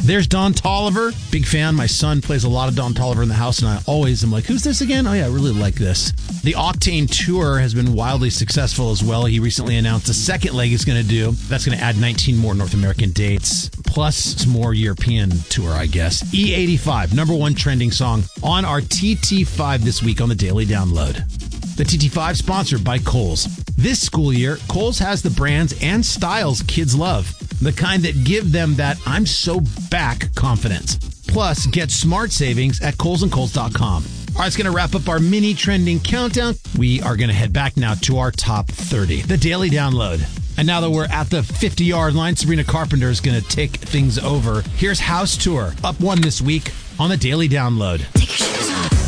There's Don Toliver. Big fan. My son plays a lot of Don Toliver in the house, and I always am like, who's this again? Oh, yeah, I really like this. The Octane Tour has been wildly successful as well. He recently announced a second leg he's going to do. That's going to add 19 more North American dates, plus some more European tour, I guess. E85, number one trending song on our TT5 this week on the Daily Download. The TT5 sponsored by Kohl's. This school year, Kohl's has the brands and styles kids love. The kind that give them that I'm so back confidence. Plus, get smart savings at KohlsandKohls.com. All right, it's going to wrap up our mini trending countdown. We are going to head back now to our top 30, the Daily Download. And now that we're at the 50-yard line, Sabrina Carpenter is going to take things over. Here's House Tour, up one this week on the Daily Download.